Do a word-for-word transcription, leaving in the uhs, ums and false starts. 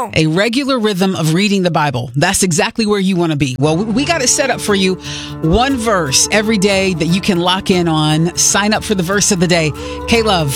go. A regular rhythm of reading the Bible. That's exactly where you want to be. Well, we got it set up for you. One verse every day that you can lock in on. Sign up for the verse of the day. K-Love,